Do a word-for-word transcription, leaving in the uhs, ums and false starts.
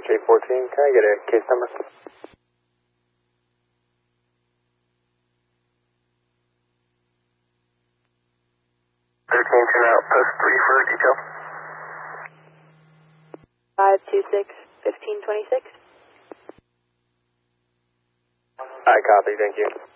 J fourteen, can I get a case number? thirteen ten out, post three for detail. five two six, fifteen twenty-six. I copy, thank you.